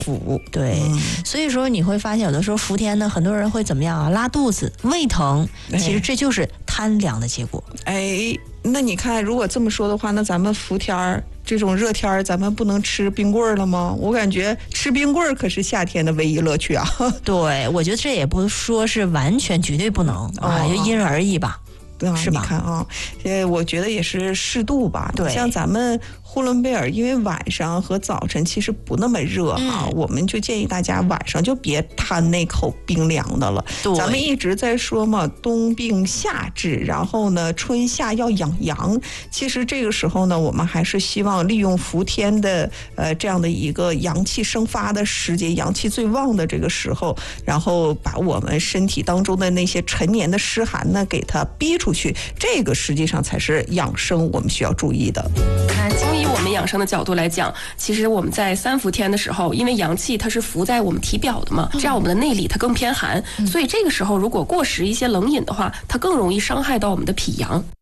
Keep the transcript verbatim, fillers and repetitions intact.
腹。对、嗯，所以说你会发现有的时候伏天呢，很多人会怎么样啊？拉肚子、胃疼，其实这就是贪凉的结果。 哎，那你看，如果这么说的话，那咱们伏天儿这种热天儿，咱们不能吃冰棍了吗？我感觉吃冰棍可是夏天的唯一乐趣啊。 对，我觉得这也不说是完全绝对不能、哦、啊，就因人而异吧。 啊、 是吧？ 你看啊，呃，我觉得也是适度吧。 对， 像咱们呼伦贝尔，因为晚上和早晨其实不那么热哈、嗯，我们就建议大家晚上就别贪那口冰凉的了。咱们一直在说嘛，冬病夏治，然后呢，春夏要养阳。其实这个时候呢，我们还是希望利用伏天的呃这样的一个阳气生发的时节，阳气最旺的这个时候，然后把我们身体当中的那些陈年的湿寒呢，给它逼出去，这个实际上才是养生我们需要注意的。 那从以我们养生的角度来讲，其实我们在三伏天的时候，因为阳气它是伏在我们体表的嘛，这样我们的内里它更偏寒，所以这个时候如果过食一些冷饮的话，它更容易伤害到我们的脾阳。